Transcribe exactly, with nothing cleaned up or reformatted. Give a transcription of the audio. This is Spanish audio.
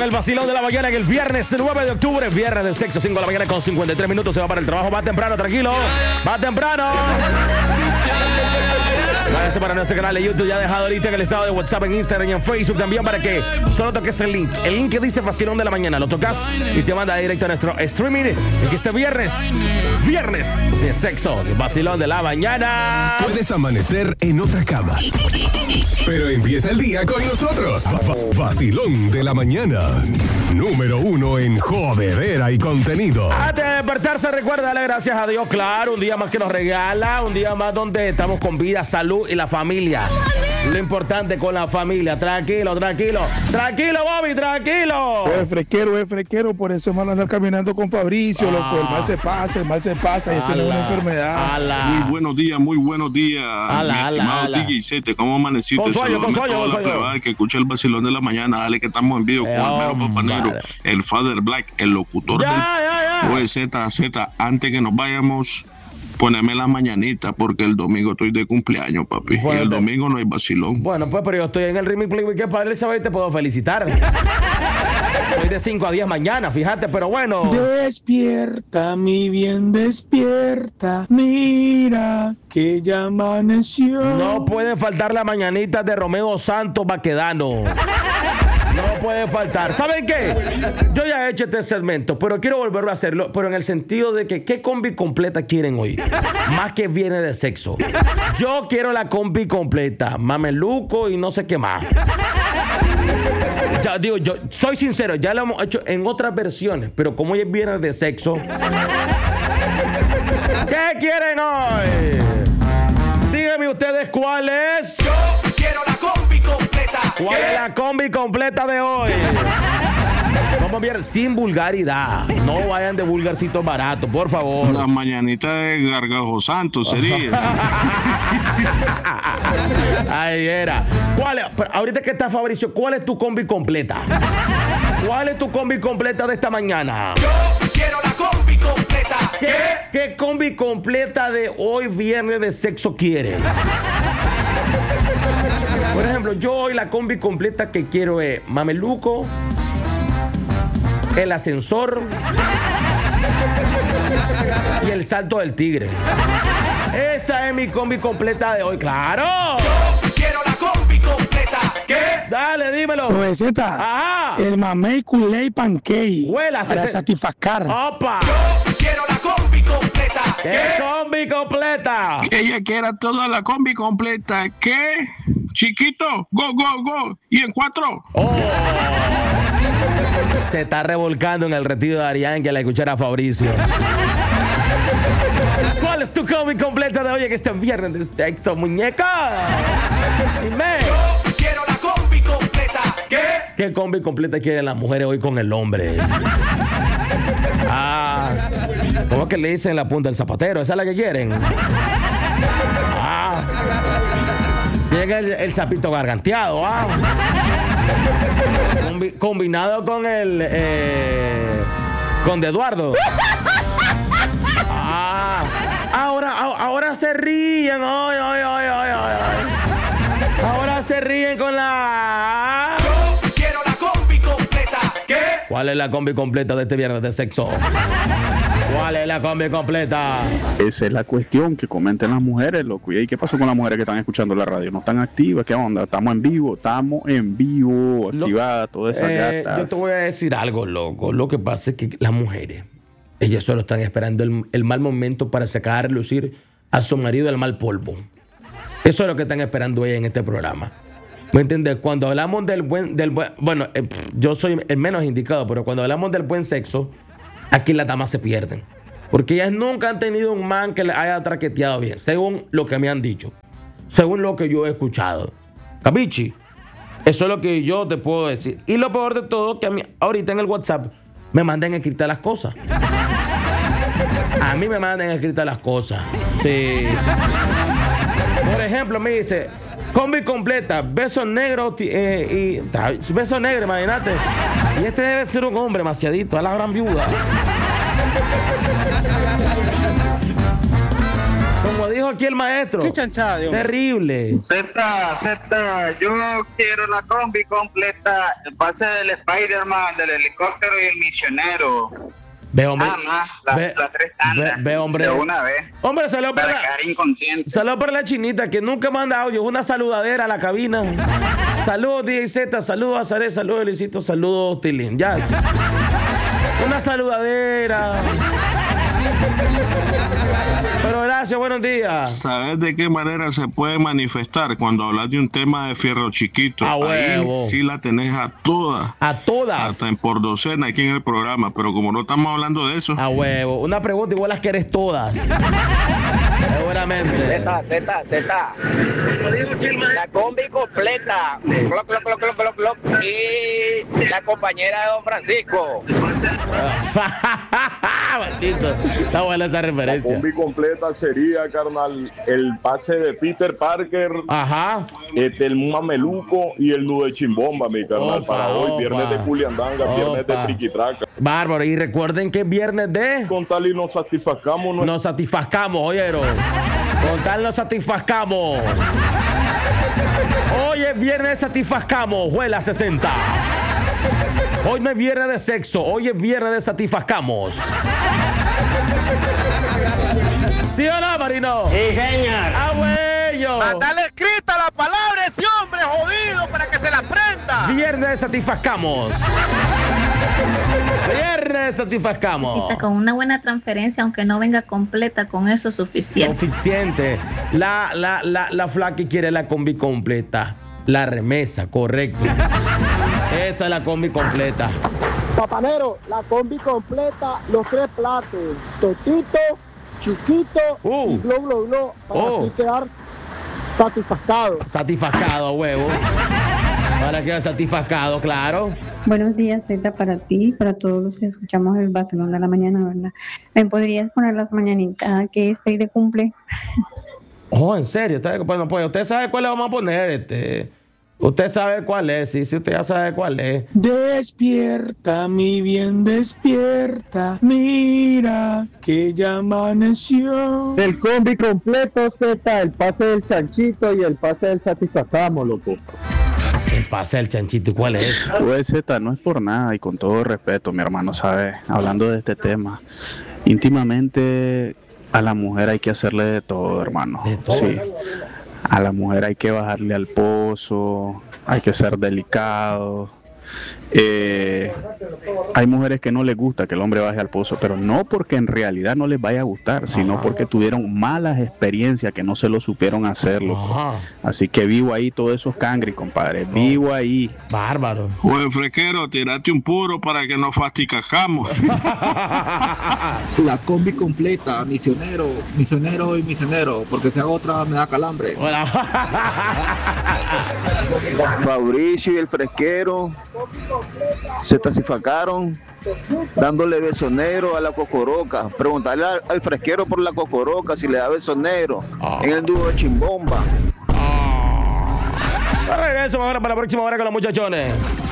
el vacilón de la mañana en el viernes nueve de octubre. Viernes de sexo, cinco de la mañana con cincuenta y tres minutos. Se va para el trabajo. Va temprano, tranquilo. Va temprano. Váyanse para nuestro canal de YouTube. Ya ha dejado ahorita en el estado de WhatsApp, en Instagram y en Facebook también para que solo toques el link. El link que dice vacilón de la mañana. Lo tocas y te manda directo a nuestro streaming. Y que este viernes, viernes de sexo, el vacilón de la mañana. Puedes amanecer en otra cama, pero empieza el día con nosotros. Vacilón de la mañana. Número uno en jodedera y contenido. Antes de despertarse, recuerda darle gracias a Dios. Claro, un día más que nos regala. Un día más donde estamos con vida, salud y la familia. Lo importante con la familia. Tranquilo, tranquilo. Tranquilo, Bobby, tranquilo. Es fresquero, es fresquero. Por eso es malo andar caminando con Fabricio, ah. loco. El mal se pasa, el mal se pasa. Y eso no es una enfermedad. Ala. Muy buenos días, muy buenos días. Ala, mi estimado ala, ala. D J Sete, ¿cómo amaneciste? Con sueño, con sueño, con sueño. Que escucha el vacilón de la mañana. Dale que estamos en vivo con oh, el mero papanero, el Father Black, el locutor ya, del ya, ya. Pues Z, Z, antes que nos vayamos, poneme la mañanita porque el domingo estoy de cumpleaños, papi. Bueno, y el domingo no hay vacilón. Bueno, pues, pero yo estoy en el Remix Play Weekend para Elizabeth, te puedo felicitar. Estoy de cinco a diez mañana, fíjate, pero bueno. Despierta, mi bien, despierta. Mira que ya amaneció. No puede faltar la mañanita de Romeo Santos Baquedano. No puede faltar. ¿Saben qué? Yo ya he hecho este segmento, pero quiero volverlo a hacerlo, pero en el sentido de que ¿qué combi completa quieren hoy? Más que viene de sexo. Yo quiero la combi completa, mameluco y no sé qué más. Ya digo, yo soy sincero, ya lo hemos hecho en otras versiones, pero como hoy es viernes de sexo, ¿qué quieren hoy? Díganme ustedes cuál es. Yo quiero la combi completa. ¿Cuál ¿Qué? es la combi completa de hoy? Vamos bien, sin vulgaridad. No vayan de vulgarcitos baratos, por favor. La mañanita de Gargajo Santos sería. Ahí era. ¿Cuál es? Pero ahorita que está Fabricio, ¿cuál es tu combi completa? ¿Cuál es tu combi completa de esta mañana? Yo quiero la combi completa. ¿Qué, ¿Qué combi completa de hoy viernes de sexo quieres? Por ejemplo, yo hoy la combi completa que quiero es mameluco, el ascensor y el salto del tigre. Esa es mi combi completa de hoy, claro. Yo quiero la combi completa. ¿Qué? Dale, dímelo. Receta. Ajá. El mamey culé pancake. Huela, para se... satisfacer. Opa. Yo quiero la combi completa. ¿Qué, ¿Qué? combi completa? Ella quiera toda la combi completa. ¿Qué? Chiquito, go, go, go. Y en cuatro. Oh. Se está revolcando en el retiro de Arián que la escuchara a Fabricio. ¿Cuál es tu combi completa de hoy en este viernes de sexo, muñeca? Dime. Yo quiero la combi completa. ¿Qué? ¿Qué combi completa quieren las mujeres hoy con el hombre? Ah, ¿cómo es que le dicen la punta del zapatero? ¿Esa es la que quieren? Ah, llega el, el sapito garganteado, ¿ah? Combi, combinado con el eh, con de Eduardo. Ah, ahora, ahora se ríen. Ay, ay, ay, ay, ay. Ahora se ríen con la. Yo quiero la combi completa. ¿Qué? ¿Cuál es la combi completa de este viernes de sexo? ¿Cuál es la combi completa? Esa es la cuestión, que comenten las mujeres, loco. ¿Y qué pasó con las mujeres que están escuchando la radio? ¿No están activas? ¿Qué onda? ¿Estamos en vivo? Estamos en vivo, activadas, todas esas eh, gatas. Yo te voy a decir algo, loco. Lo que pasa es que las mujeres, ellas solo están esperando el, el mal momento para sacar a relucir a su marido el mal polvo. Eso es lo que están esperando ellas en este programa. ¿Me entiendes? Cuando hablamos del buen, del buen bueno, eh, yo soy el menos indicado, pero cuando hablamos del buen sexo, aquí las damas se pierden. Porque ellas nunca han tenido un man que les haya traqueteado bien, según lo que me han dicho, según lo que yo he escuchado. ¿Capichi? Eso es lo que yo te puedo decir. Y lo peor de todo, que a mí ahorita en el WhatsApp me mandan escritas las cosas. A mí me mandan escritas las cosas. Sí. Por ejemplo, me dice, combi completa, beso negro eh, y beso negro, imagínate. Y este debe ser un hombre demasiadito, a la gran viuda. Como dijo aquí el maestro. Qué chanchada, Dios. Terrible. Z, Z, yo quiero la combi completa, el pase del Spider-Man, del helicóptero y el misionero. Ve, hombre. Nada más, las Ve, la tres tandas. ve, ve, hombre. De una vez. Hombre, saludos para, Para quedar inconsciente. saludo para la chinita que nunca manda audio. Una saludadera a la cabina. Saludos, D J Z. Saludos a Zaré. Saludos, Elicito. Saludos, Tilín. Ya. Una saludadera. Pero gracias, buenos días. ¿Sabes de qué manera se puede manifestar cuando hablas de un tema de fierro chiquito? A huevo. Ahí sí la tenés a todas. A todas. Hasta en por docena aquí en el programa, pero como no estamos hablando de eso. A huevo. Una pregunta y vos las querés todas. Seguramente. Z, Z, Z. La combi completa. Cloc, cloc, cloc, cloc, cloc, cloc. Y la compañera de Don Francisco. Maldito. Está buena esa La referencia. combi completa sería, carnal, el pase de Peter Parker, Ajá. este, el Mameluco y el nudo de Chimbomba, mi carnal, Opa, para hoy, opa. viernes de Culiandanga, viernes Opa. de Triquitraca. Bárbaro. Y recuerden que es viernes de... Con tal y nos satisfacamos. No Nos satisfacamos, oyeron. Con tal nos satisfacamos. Hoy es viernes de satisfacamos, Juela sesenta. Hoy no es viernes de sexo, hoy es viernes de satisfacamos. ¿Sí o no, Marino? Sí, señor. ¡Ah, güeyo! Dale escrita la palabra a ese hombre jodido para que se la aprenda. Viernes de satisfacamos. Viernes de satisfacamos. Con una buena transferencia, aunque no venga completa, con eso es suficiente. Suficiente. La, la, la, la flaca quiere la combi completa. La remesa, correcto. Esa es la combi completa. Papanero, la combi completa, los tres platos, totito, chiquito Uh. y glow, glow, glow, para Oh. así quedar satisfacado. Satisfacado, huevo. Para quedar satisfacado, claro. Buenos días, Zeta, para ti, para todos los que escuchamos el Barcelona de la mañana, ¿verdad? ¿Me podrías poner las mañanitas que estoy de cumple? Oh, en serio. Usted, bueno, pues usted sabe cuál le vamos a poner, este. Usted sabe cuál es, sí, sí, usted ya sabe cuál es. Despierta, mi bien, despierta. Mira que ya amaneció. El combi completo, Z, el pase del chanchito y el pase del satisfacamos, loco. El pase del chanchito, ¿cuál es? Pues Z, no es por nada y con todo respeto, mi hermano, ¿sabe? Hablando de este tema, íntimamente a la mujer hay que hacerle de todo, hermano. ¿De todo? Sí. A la mujer hay que bajarle al pozo, hay que ser delicado. Eh, hay mujeres que no les gusta que el hombre baje al pozo, pero no porque en realidad no les vaya a gustar, sino Ajá. porque tuvieron malas experiencias que no se lo supieron hacerlo. Ajá. Así que vivo ahí todos esos cangris, compadre. Vivo ahí. Bárbaro. Oye, fresquero, tirate un puro para que nos fasticajamos. La combi completa, misionero, misionero y misionero, porque si hago otra me da calambre. Fabricio y el fresquero se satisfacaron dándole besonero a la cocoroca. Preguntarle al, al fresquero por la cocoroca si le da besonero Ah. en el dúo de Chimbomba. Regreso ahora para la próxima hora con los muchachones.